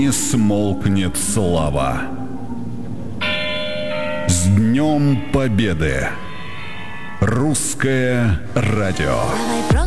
не смолкнет слава. С Днем Победы! Русское радио.